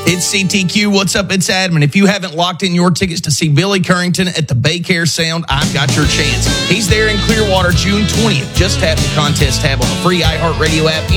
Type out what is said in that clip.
It's CTQ. What's up? It's Adam. And if you haven't locked in your tickets to see Billy Currington at the Baycare Sound, I've got your chance. He's there in Clearwater June 20th. Just tap the contest tab on the free iHeartRadio app